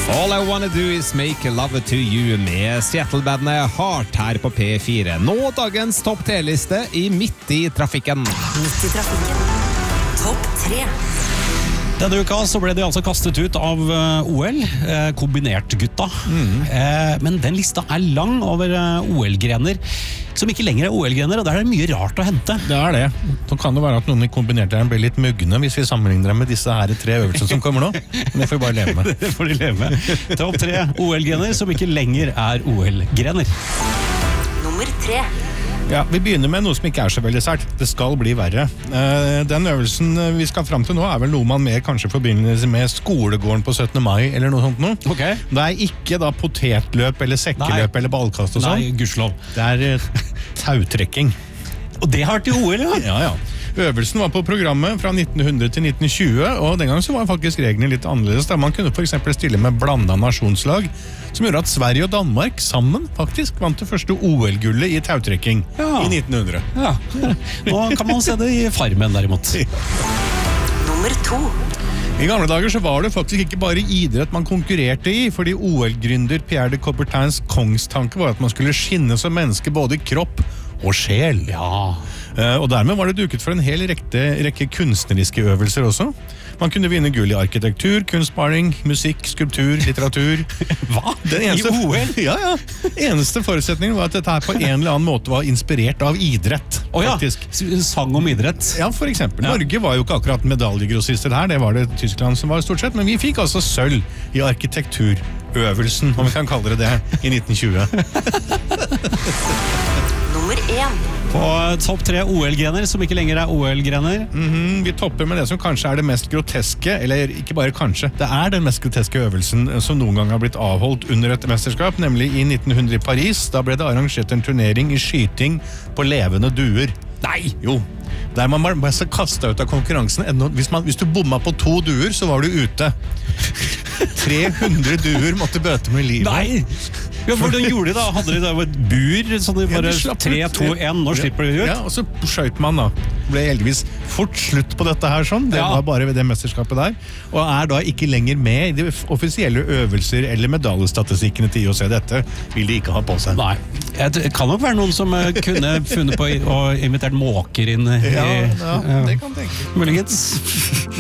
All I wanna do is make love to you med Seattle-bandet Heart her på P4. Nå dagens topp 3-liste i Midt i trafikken. Midt i trafikken. Topp 3. Denne uka så ble de altså kastet ut av OL, kombinert-gutta. Men den lista er lang over OL-grener, som ikke lenger er OL-grener, og der er det mye rart å hente. Det er det. Så kan det være at noen i kombinert-grener blir litt mugne hvis vi sammenligner dem med disse her 3 øvelsene som kommer nå. Men det får vi bare leve med. Det får de leve med. Topp 3 OL-grener som ikke lenger er OL-grener. Nummer 3. Ja, vi begynner med noe som ikke er så veldig sært. Det skal bli verre. Den øvelsen vi skal frem til nå er vel noe man mer kanskje forbindelse med skolegården på 17. mai eller noe sånt nå. Ok. Det er ikke da potetløp eller sekkeløp eller ballkast og sånn. Nei, gudskjelov. Det er tautrekking. Og det har vært i OL, ja. Ja. Øvelsen var på programmet fra 1900 til 1920, og den gang så var faktisk reglene litt annerledes. Da man kunne for eksempel stille med blandet nasjonslag, som gjorde at Sverige og Danmark sammen faktisk vant det første OL-gullet i tautrekking i 1900. Ja. Nå kan man se det i Farmen derimot. Nummer 2. I gamle dager så var det faktisk ikke bare idrett man konkurrerte i, fordi OL-gründer Pierre de Coubertins kongstanke var at man skulle skinne som menneske både i kropp og sjel. Ja. Og dermed var det duket for en hel rekke kunstneriske øvelser også. Man kunne vinne gull i arkitektur, kunstmaling, musikk, skulptur, litteratur. Hva? I OL? Ja. Eneste forutsetningen var at dette her på en eller annen måte var inspirert av idrett, faktisk. Sang om idrett. Ja, for eksempel. Norge var jo ikke akkurat medaljegrossister her, det var det Tyskland som var stort sett, men vi fikk altså sølv i arkitekturøvelsen, om vi kan kalle det det, i 1920. Nummer 1. På topp 3 OL-grener som ikke lenger er OL-grener. Vi topper med det som kanskje er det mest groteske, eller ikke bare kanskje, det er den mest groteske øvelsen som noen gang har blitt avholdt under et mesterskap, nemlig i 1900 i Paris. Da ble det arrangert en turnering i skyting på levende duer. Nei! Jo, der man bare kastet ut av konkurransen. Hvis du bomma på 2 duer, så var du ute. 300 duer måtte bøte med livet. Nei! Ja, hvordan gjorde de da? Hadde de da et bur, sånn de bare 3, 2, 1, nå slipper de ut? Ja, og så skjøt man da. Det ble heldigvis fort slutt på dette her sånn. Det var bare ved det mesterskapet der. Og er da ikke lenger med i de offisielle øvelser eller medaljestatistikkene til IOC. Dette vil de ikke ha på seg. Nei. Det kan nok være noen som kunne funnet på å invitert måker inn i... Ja, det kan tenke. Muligens.